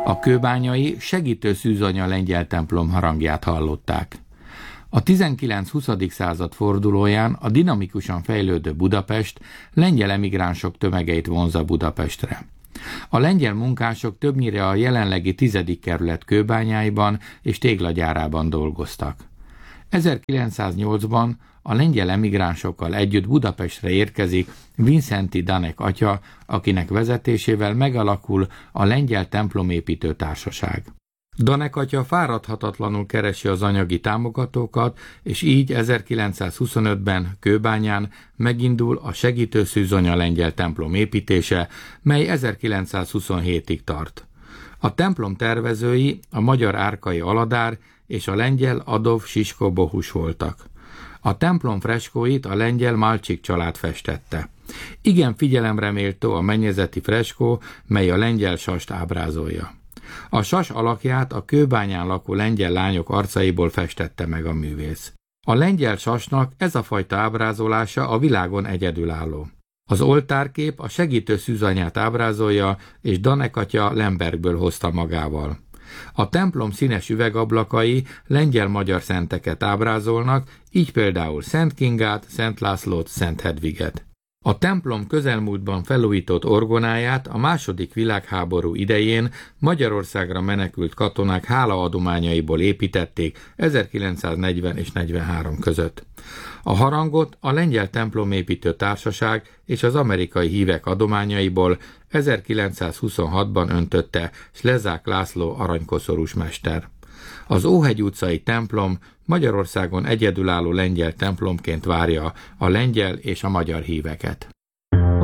A kőbányai segítő szűzanya lengyel templom harangját hallották. A 19-20. század fordulóján a dinamikusan fejlődő Budapest lengyel emigránsok tömegeit vonzza Budapestre. A lengyel munkások többnyire a jelenlegi 10. kerület kőbányáiban és téglagyárában dolgoztak. 1908-ban a lengyel emigránsokkal együtt Budapestre érkezik Vincenti Danek atya, akinek vezetésével megalakul a Lengyel Templomépítő Társaság. Danek atya fáradhatatlanul keresi az anyagi támogatókat, és így 1925-ben Kőbányán megindul a segítőszűzonya lengyel templom építése, mely 1927-ig tart. A templom tervezői a magyar Árkai Aladár és a lengyel Adolf Sisko Bohus voltak. A templom freskóit a lengyel Malcsik család festette. Igen figyelemre méltó a mennyezeti freskó, mely a lengyel sast ábrázolja. A sas alakját a Kőbányán lakó lengyel lányok arcaiból festette meg a művész. A lengyel sasnak ez a fajta ábrázolása a világon egyedülálló. Az oltárkép a segítő szűzanyát ábrázolja, és Danek atya Lembergből hozta magával. A templom színes üvegablakai lengyel-magyar szenteket ábrázolnak, így például Szent Kingát, Szent Lászlót, Szent Hedviget. A templom közelmúltban felújított orgonáját a II. Világháború idején Magyarországra menekült katonák hálaadományaiból építették 1940 és 43 között. A harangot a Lengyel Templomépítő Társaság és az amerikai hívek adományaiból 1926-ban öntötte Slezák László aranykoszorús mester. Az Óhegy utcai templom Magyarországon egyedülálló lengyel templomként várja a lengyel és a magyar híveket.